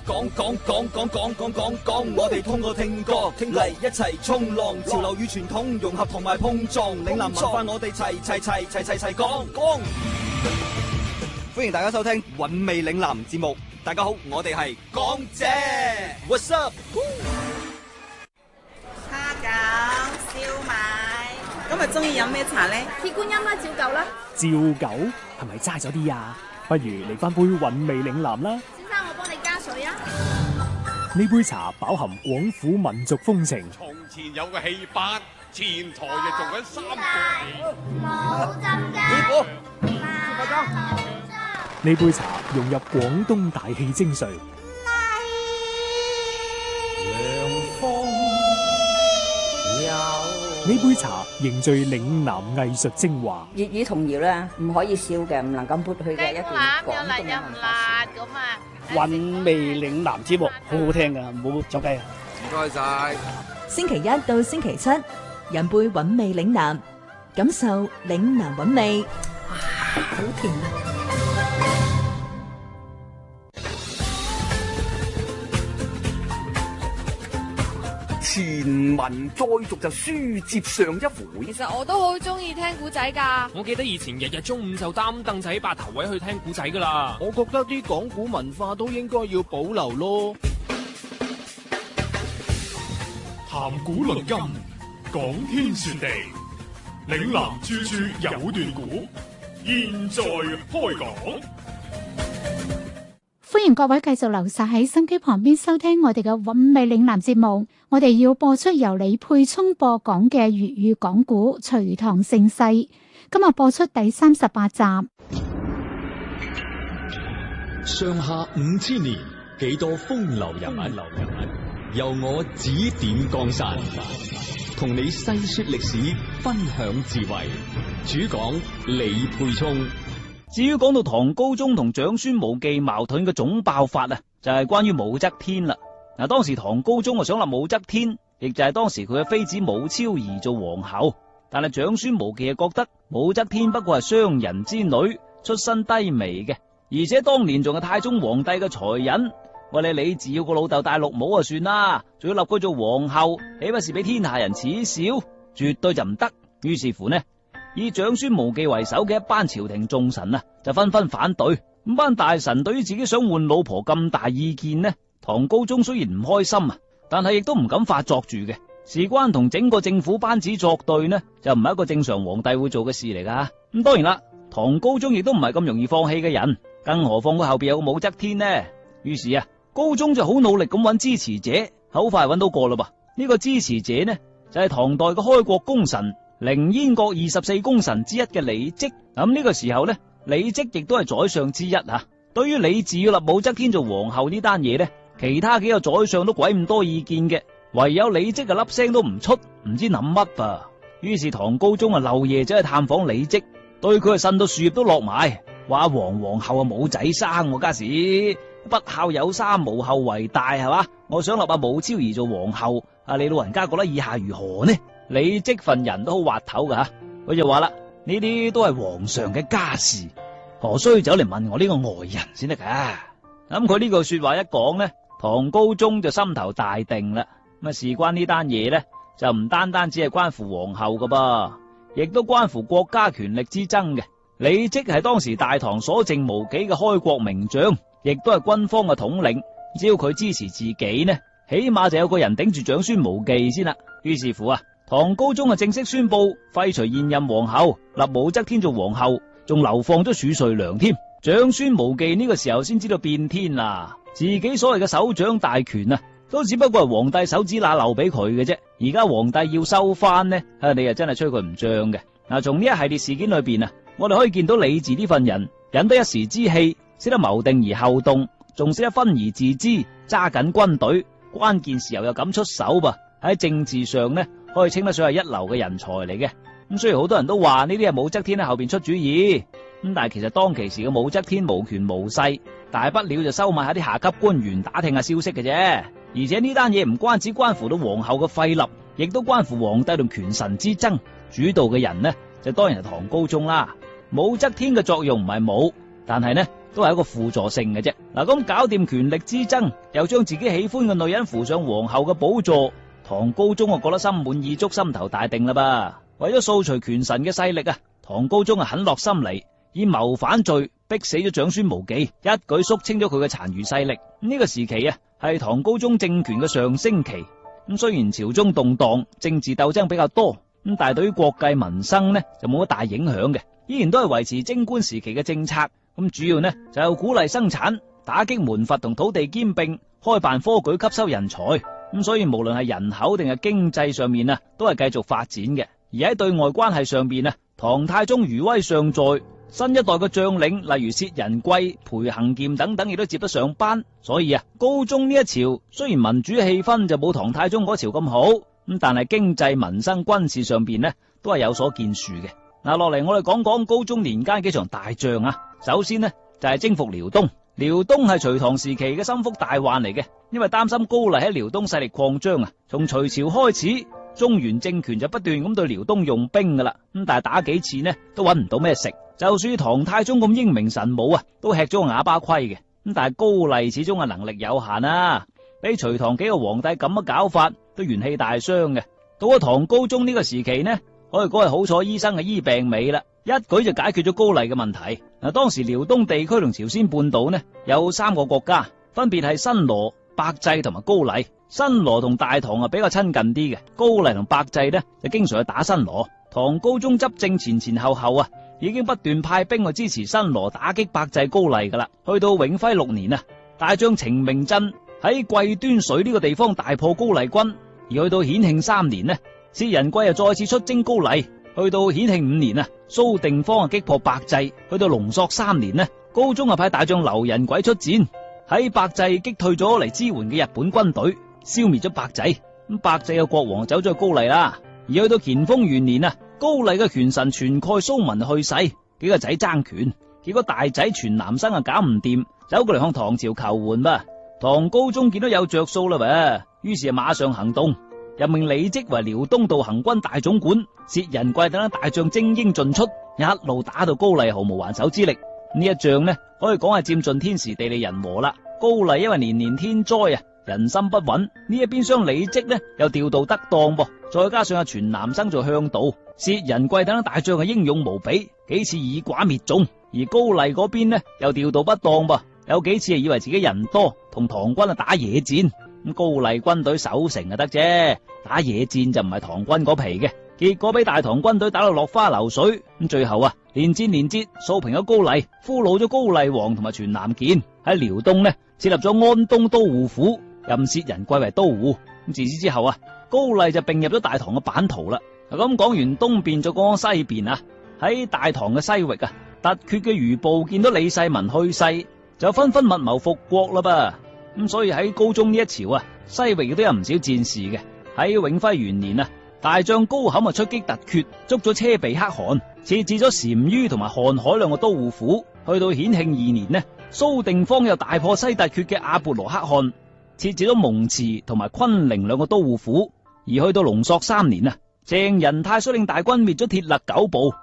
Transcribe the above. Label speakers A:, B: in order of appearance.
A: 我哋通過聽歌嚟一齊衝浪，潮流與傳統融合同埋碰撞，嶺南文化我哋齊講。歡迎大家收聽韻味嶺南節目。大家好，我哋係港姐 ，What's up？
B: 蝦餃、燒賣，今日中意飲咩茶呢？
C: 鐵觀音啦，照舊啦。
D: 照舊係咪齋咗啲啊？不如嚟翻杯韻味嶺南啦。
C: 先生，我幫你加水啊。
D: 呢杯茶飽含廣府民族風情。
E: 從前有個戲班，前台就做緊三個
C: 冇浸㗎。
D: 呢杯茶融入廣東大氣精髓。呢杯茶凝聚嶺南藝術精華。
F: 粵語童謠咧，唔可以笑嘅，唔能夠抹去嘅一段廣東嘅文化。
G: 韻味嶺南節目好好聽噶，唔好走雞啊！
E: 唔該晒。
H: 星期一到星期七，飲杯韻味嶺南，感受嶺南韻味。
F: 哇，好甜啊！
I: 前文再續就書接上一回。
J: 其實我都好中意聽古仔噶。
K: 我記得以前日日中午就擔凳仔霸頭位去聽古仔噶啦。
L: 我覺得啲講古文化都應該要保留咯。
M: 談古論今，講天說地，嶺南處處有段古，現在開講。
N: 歡迎各位繼續留晒喺心機旁邊收聽我哋嘅韻味嶺南節目。我哋要播出由李沛聰播講嘅粵語講古《隋唐盛世》，今日播出第38集。
O: 上下5000年，幾多風流人物，由我指點江山，同你細說歷史，分享智慧。主講李沛聰。
P: 至於講到唐高宗同長孫無忌矛盾嘅總爆發啊，就係關於武則天啦。嗱，當時唐高宗想立武則天，亦就係當時佢嘅妃子武超兒做皇后，但係長孫無忌啊覺得武則天不過係商人之女，出身低微嘅，而且當年仲係太宗皇帝嘅才人，我哋李治要個老豆戴綠帽啊算啦，仲要立佢做皇后，豈不是俾天下人恥笑？絕對就唔得。於是乎呢，以長孫無忌為首嘅一班朝廷重臣啊，就紛紛反對。咁班大臣對於自己想換老婆咁大意見呢，唐高宗雖然唔開心啊，但係亦都唔敢發作住嘅。事關同整個政府班子作對呢，就唔係一個正常皇帝會做嘅事嚟噶。咁當然啦，唐高宗亦都唔係咁容易放棄嘅人，更何況佢後邊有個武則天呢。於是啊，高宗就好努力咁揾支持者，好快揾到個啦噃。呢個支持者呢，就係唐代嘅開國功臣，凌煙閣24功臣之一嘅李績。咁呢個時候呢，李績亦都係宰相之一啊。對於李治要立武則天做皇后呢單嘢呢，其他幾個宰相都鬼咁多意見嘅，唯有李績啊粒聲都唔出，唔知諗乜噃。於是唐高宗啊漏夜走去探訪李績，對佢啊呻到樹葉都落埋，話皇后啊冇仔生，家時不孝有三，無後為大，係嘛？我想立阿武超兒做皇后，你老人家覺得以下如何呢？李績份人都好滑頭噶吓，佢就話啦，呢啲都係皇上嘅家事，何須走嚟問我呢個外人先得噶？咁佢呢句說話一講呢，唐高宗就心頭大定啦。咁啊，事關呢單嘢呢，就唔單單只係關乎皇后噶噃，亦都關乎國家權力之爭嘅。李績係當時大唐所剩無幾嘅開國名將，亦都係軍方嘅統領。只要佢支持自己呢，起碼就有個人頂住長孫無忌先啦。於是乎啊，唐高宗啊正式宣布廢除現任皇后，立武則天做皇后，仲流放咗褚遂良添。長孫無忌呢個時候先知道變天啦，自己所謂嘅首長大權啊，都只不過係皇帝手指罅漏俾佢嘅啫。而家皇帝要收翻呢，你又真係吹佢唔脹嘅。嗱，從呢一系列事件裏邊啊，我哋可以見到李治呢份人忍得一時之氣，識得謀定而後動，仲識得分而治之，揸緊軍隊，關鍵時候又敢出手噃。喺政治上呢，可以稱得上係一流嘅人才嚟嘅。咁雖然好多人都話呢啲係武則天喺後邊出主意，咁但係其實當其時嘅武則天無權無勢，大不了就收買下啲下級官員打聽下消息嘅啫。而且呢單嘢唔單止關乎到皇后嘅廢立，亦都關乎皇帝同權臣之爭。主導嘅人呢，就當然係唐高宗啦。武則天嘅作用唔係冇，但係呢， 都係一個輔助性嘅啫。嗱，咁搞掂權力之爭，又將自己喜歡嘅女人扶上皇后嘅寶座，唐高宗啊覺得心滿意足，心頭大定啦吧。為咗掃除權臣嘅勢力啊，唐高宗啊狠落心嚟，以謀反罪逼死咗長孫無忌，一舉肅清咗佢嘅殘餘勢力。呢個時期啊係唐高宗政權嘅上升期。咁雖然朝中動盪，政治鬥爭比較多，咁但係對於國計民生呢就冇乜大影響嘅，依然都係維持貞觀時期嘅政策。咁主要呢就係鼓勵生產，打擊門閥同土地兼併，開辦科舉，吸收人才。咁所以無論係人口定係經濟上面啊，都係繼續發展嘅。而喺對外關係上邊啊，唐太宗餘威尚在，新一代嘅將領例如薛仁貴、裴行儉等等，亦都接得上班。所以啊，高宗呢一朝雖然民主氣氛就冇唐太宗嗰朝咁好，咁但係經濟民生軍事上邊呢都係有所建樹嘅。嗱，落嚟我哋講講高宗年間幾場大仗啊。首先呢就係征服遼東。遼東係隋唐時期嘅心腹大患嚟嘅，因為擔心高麗喺遼東勢力擴張啊。從隋朝開始，中原政權就不斷咁對遼東用兵噶啦，咁但係打幾次呢都搵唔到咩食。就算唐太宗咁英明神武啊，都吃咗個啞巴虧嘅。咁但係高麗始終係能力有限啊，俾隋唐幾個皇帝咁樣搞法，都元氣大傷嘅。到咗唐高宗呢個時期呢，可以講係好彩醫生係醫病尾啦，一舉就解決咗高麗嘅問題。嗱，當時遼東地區同朝鮮半島呢有3個國家，分別係新羅、百濟同埋高麗。新羅同大唐啊比較親近啲嘅，高麗同百濟呢就經常去打新羅。唐高宗執政前後啊，已經不斷派兵去支持新羅打擊百濟高麗噶啦。去到永徽6年啊，大將程明鎮喺貴端水呢個地方大破高麗軍。而去到顯慶3年呢，薛仁貴又再次出征高麗。去到顯慶5年啊，蘇定方啊擊破百濟。去到龍朔3年呢，高宗啊派大將劉仁軌出戰，喺百濟擊退咗嚟支援嘅日本軍隊，消滅咗百濟。咁百濟嘅國王走咗去高麗啦。而去到乾豐元年啊，高麗嘅權臣全蓋蘇文去世，幾個仔爭權，結果大仔全南生啊搞唔掂，走過嚟向唐朝求援吧。唐高宗見到有着數啦噃，於是馬上行動，任命李績為遼東道行軍大總管，薛仁貴等大將精英盡出，一路打到高麗毫無還手之力。呢一仗呢可以講係佔盡天時地利人和啦。高麗因為年年天災啊，人心不穩，呢一邊廂李績呢又調度得當噃，再加上阿全南生做向導，薛仁貴等大將係英勇無比，幾次以寡滅眾。而高麗嗰邊呢又調度不當噃，有幾次係以為自己人多，同唐軍啊打野戰。咁高麗軍隊守城就得啫，打野戰就唔係唐軍嗰皮嘅，結果俾大唐軍隊打到落花流水。咁最後啊，連戰連捷掃平咗高麗，俘虜咗高麗王同埋全南健，喺遼東呢設立咗安東都護府，任薛仁貴為都護。咁自此之後啊，高麗就並入咗大唐嘅版圖啦。咁講完東邊就講西邊啊，喺大唐嘅西域啊，突厥嘅餘部見到李世民去世，就紛紛密謀復國啦噃。咁所以喺高宗呢一朝啊，西域亦都有唔少戰事嘅。喺永徽元年啊，大將高侃啊出擊突厥，捉咗車鼻可汗，設置咗單于同埋瀚海兩個都護府。去到顯慶2年呢，蘇定方又大破西突厥嘅阿勃羅可汗，設置咗蒙池同埋昆陵兩個都護府。而去到龍朔3年啊，鄭仁泰率領大軍滅咗鐵勒9部。